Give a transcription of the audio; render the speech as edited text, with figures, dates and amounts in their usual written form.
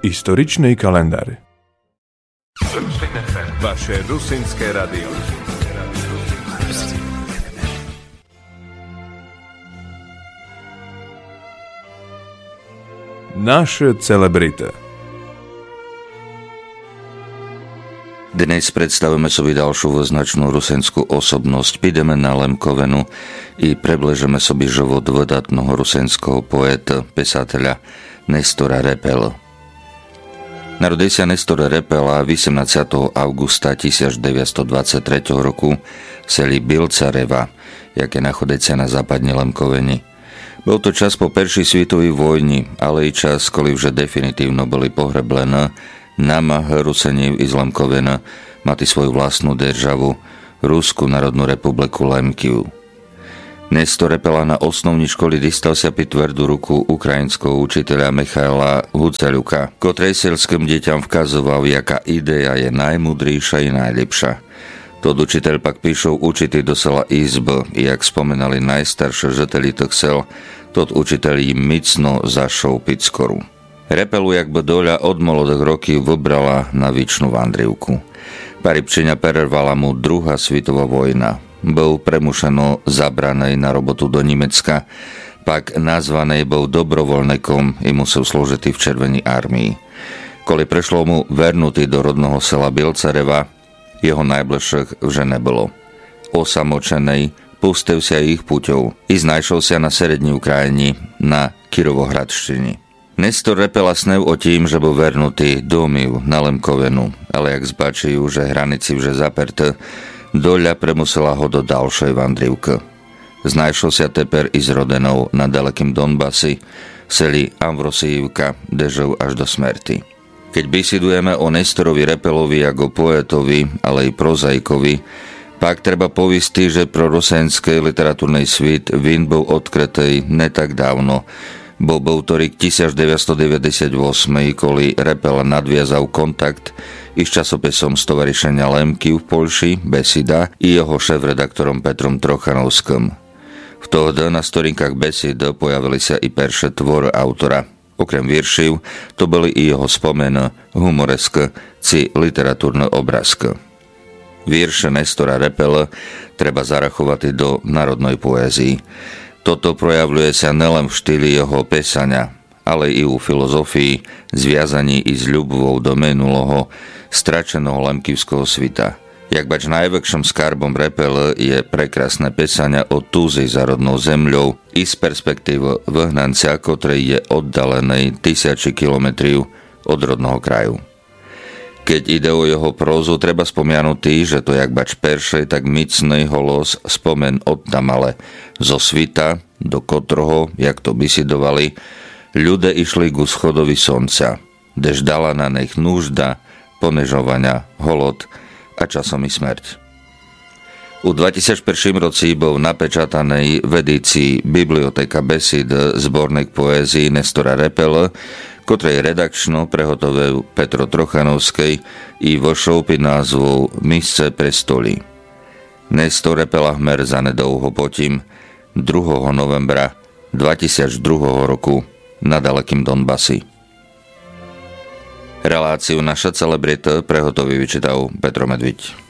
Историчный календарь. Vaše rusínske radio. Naše celebrity. Dnes predstavíme sobie ďalšiu značnú rusenskú osobnosť. Pídeme na Lemkovenu i prebležeme sobie život vydatného rusenského poeta, pesateľa Nestora Repela. Narodil sa Nestor Repela 18. augusta 1923 roku v seli Bilcareva, jaké nachodece na západne Lemkoveni. Bol to čas po Prvej svetovej vojni, ale i čas, koli už definitívno boli pohreblené námah Rusenív iz Lemkovena mati svoju vlastnú državu, Rusku národnú republiku Lemkiv. Nestor Repela na osnovní školi dostal sa pri tvrdú ruku ukrajinského učiteľa Michaila Huceľuka, ktorej selským deťam vkazoval, jaká idea je najmudrejšia i najlepšia. Tod učiteľ pak píšou učitý do sela Izb, i jak spomenali najstaršie žiteli tých sel, tod učiteľ im micno zašol piť skoru. Repelu jakby doľa od molodých rokov vybrala na výčnú vandrivku. Paribčenia prervala mu druhá svetová vojna. Bol premušeno zabranej na robotu do Nemecka, pak nazvanej bol dobrovoľníkom i musel slúžiť v Červenej armii. Koli prešlo mu vernutý do rodného sela Bilcareva, jeho najbližších už nebolo. Osamočenej pustil sa ich puťou i znajšol sa na Serední Ukrajini, na Kirovohradštini. Nestor Repela snev o tým, že bol vernutý domiv na Lemkovenu, ale jak zbačujú, že hranici už zaperté, doľa premusela ho do ďalšej vandrivky. Znajšol sa teper i s rodenou na dalekým Donbasi, seli Amvrosijivka, dežov až do smrti. Keď bisidujeme o Nestorovi Repelovi ako poetovi, ale i prozaikovi, pak treba povisti, že pro rusenský literatúrny svit vín bol odkrytý ne tak dávno, bol to rok 1998, koli Repel nadviazal kontakt i s časopisom Stowarzyszenia Lemkiv v Polši, Besida, i jeho šéf-redaktorom Petrom Trochanovským. V toho na storinkách Besida pojavili sa i perše tvory autora. Okrem vieršiv, to boli i jeho spomen, humoreské či literatúrne obrázky. Vierše Nestora Repela treba zarachovať do národnej poézii. Toto projavuje sa nelen v štýli jeho písania, ale i u filozofii, zviazaní i s ľubovou do minulého, stračeného lemkivského svita. Jak bač najväčším skarbom Repela je prekrásne písania o túzi za rodnou zemľou i z perspektív vyhnanca, ktorý je oddalený 1000 kilometrov od rodného kraju. Keď ide o jeho prózu, treba spomianutý, že to jak bač peršej, tak micnej holos spomen od tamale zo svita, do kotroho, jak to bisidovali, ľudia išli ku schodovi slnca, kdež dala na nich núžda, ponežovania, holod a časom i smrť. U 2001 roci bol napečatanej v edícii Biblioteka besid zborník poézii Nestora Repela, ktorej redakčno prehotovil Petro Trochanovský i vošol pod názvou Misce pre stoli. Nestor Repela hmer zanedlouho potím 2. novembra 2002 roku na dalekým Donbasi. Reláciu Naša celebrita prehotový vyčítal Petro Medviť.